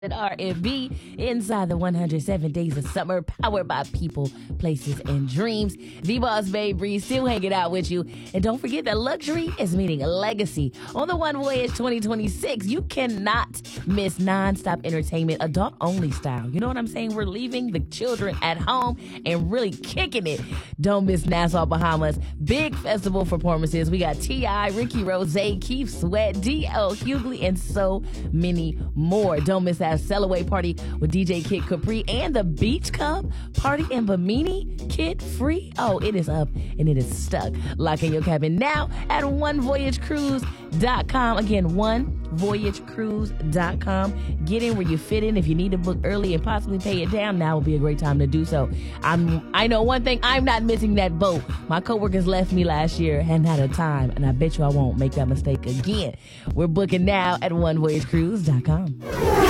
at R&B inside the 107 Days of Summer, powered by people, places, and dreams. The Boss Babe Bree still hanging out with you. And don't forget that luxury is meeting a legacy. On the One Voyage 2026, you cannot miss non-stop entertainment, adult-only style. You know what I'm saying? We're leaving the children at home and really kicking it. Don't miss Nassau, Bahamas. Big festival performances. We got T.I., Ricky Rose, Keith Sweat, D.L. Hughley, and so many more. Don't miss that Cellaway party with DJ Kid Capri and the Beach Cup party in Bimini. Kid free. Oh, it is up and it is stuck. Lock in your cabin now at onevoyagecruise.com. Again, onevoyagecruise.com. Get in where you fit in. If you need to book early and possibly pay it down, now will be a great time to do so. I know one thing, I'm not missing that boat. My coworkers left me last year, hadn't had a time, and I bet you I won't make that mistake again. We're booking now at onevoyagecruise.com.